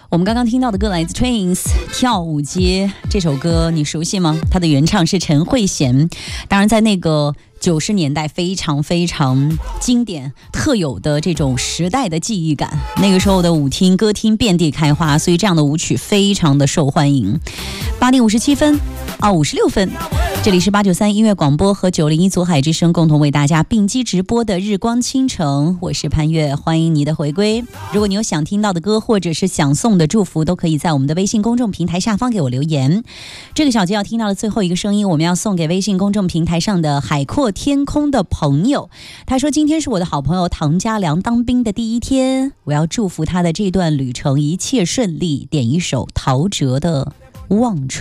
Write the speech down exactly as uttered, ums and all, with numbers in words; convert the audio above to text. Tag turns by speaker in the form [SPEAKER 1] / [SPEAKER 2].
[SPEAKER 1] 我们刚刚听到的歌来自 Twins 跳舞街，这首歌你熟悉吗？它的原唱是陈慧娴，当然在那个九十年代非常非常经典特有的这种时代的记忆感，那个时候的舞厅歌厅遍地开花，所以这样的舞曲非常的受欢迎。八点五十七分啊，五十六分，这里是八九三音乐广播和九零一左海之声共同为大家并机直播的日光倾城，我是潘越，欢迎你的回归。如果你有想听到的歌或者是想送的祝福，都可以在我们的微信公众平台下方给我留言。这个小节要听到的最后一个声音，我们要送给微信公众平台上的海阔天空的朋友。他说今天是我的好朋友唐家良当兵的第一天，我要祝福他的这段旅程一切顺利，点一首陶喆的忘川。